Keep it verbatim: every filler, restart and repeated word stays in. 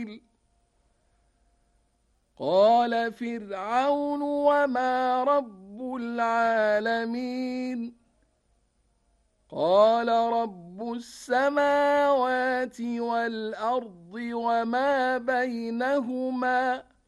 قال فرعون وما رب العالمين قال رب السماوات والأرض وما بينهما